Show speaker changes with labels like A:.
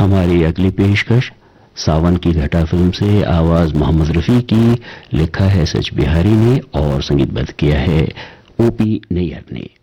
A: हमारी अगली पेशकश सावन की घटा फिल्म से आवाज मोहम्मद रफी की, लिखा है सच बिहारी ने और संगीतबद्ध किया है ओपी नैयर ने।